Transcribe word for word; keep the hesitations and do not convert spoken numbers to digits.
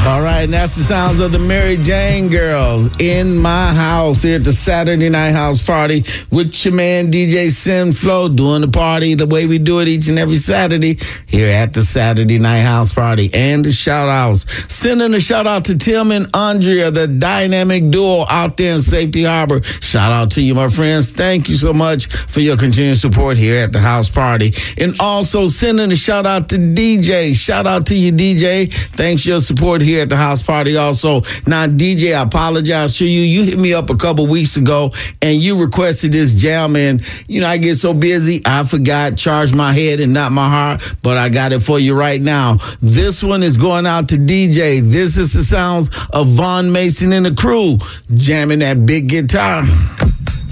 All right, and that's the sounds of the Mary Jane Girls in my house here at the Saturday Night House Party with your man D J Sin Flow doing the party the way we do it each and every Saturday here at the Saturday Night House Party. And the shout outs. Sending a shout out to Tim and Andrea, the dynamic duo out there in Safety Harbor. Shout out to you, my friends. Thank you so much for your continued support here at the house party. And also sending a shout out to D J. Shout out to you, D J. Thanks for your support here at the house party also. Now, D J, I apologize to you. You hit me up a couple weeks ago and you requested this jam, and you know, I get so busy, I forgot, charged my head and not my heart, but I got it for you right now. This one is going out to D J. This is the sounds of Von Mason and the crew jamming that big guitar.